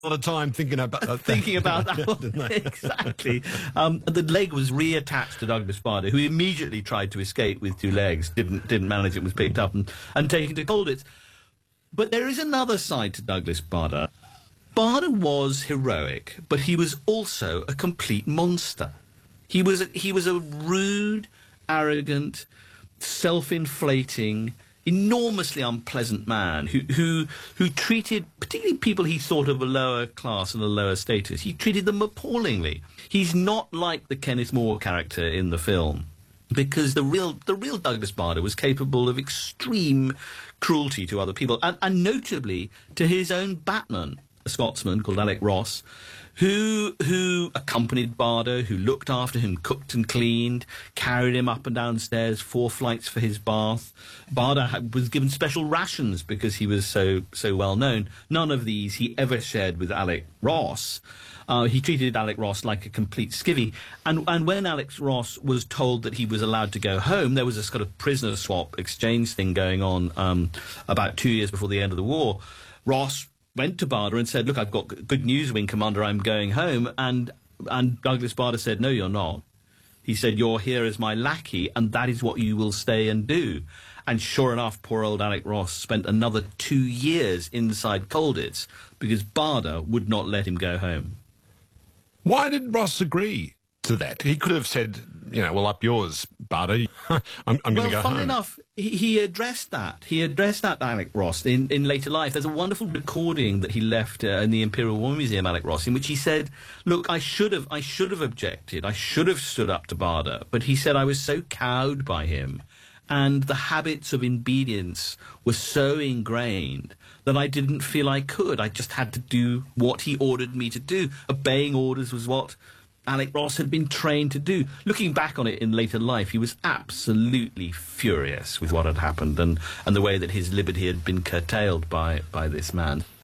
a lot of time thinking about that. Thinking about that one. Exactly. The leg was reattached to Douglas Bader, who immediately tried to escape with 2 legs, didn't manage it, was picked up and taken to Colditz. But there is another side to Douglas Bader. Bader was heroic, but he was also a complete monster. He was a rude, arrogant, self-inflating, enormously unpleasant man who treated particularly people he thought of a lower class and a lower status. He treated them appallingly. He's not like the Kenneth More character in the film, because the real Douglas Bader was capable of extreme cruelty to other people, and notably to his own Batman, a Scotsman called Alec Ross, who accompanied Bader, who looked after him, cooked and cleaned, carried him up and down stairs, 4 flights for his bath. Bader was given special rations because he was so well known. None of these he ever shared with Alec Ross. He treated Alec Ross like a complete skivvy. And when Alec Ross was told that he was allowed to go home, there was a sort of prisoner swap exchange thing going on about 2 years before the end of the war. Ross went to Bader and said, "Look, I've got good news, Wing Commander, I'm going home." And Douglas Bader said, "No, you're not." He said, "You're here as my lackey, and that is what you will stay and do." And sure enough, poor old Alec Ross spent another 2 years inside Colditz because Bader would not let him go home. Why did Ross agree to that? He could have said, well, up yours, Bader. I'm going to go home. Funnily enough, he addressed that. He addressed that, Alec Ross, in later life. There's a wonderful recording that he left in the Imperial War Museum, Alec Ross, in which he said, "Look, I should have objected. I should have stood up to Bader." But he said, "I was so cowed by him, and the habits of obedience were so ingrained that I didn't feel I could. I just had to do what he ordered me to do. Obeying orders was what Alec Ross had been trained to do." Looking back on it in later life, he was absolutely furious with what had happened and the way that his liberty had been curtailed by this man.